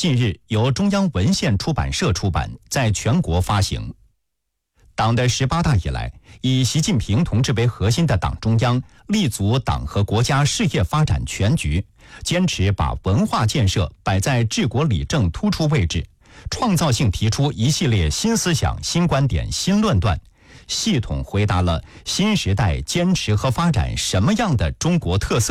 近日由中央文献出版社出版，在全国发行。党的18大以来，以习近平同志为核心的党中央立足党和国家事业发展全局，坚持把文化建设摆在治国理政突出位置，创造性提出一系列新思想、新观点、新论断，系统回答了新时代坚持和发展什么样的中国特色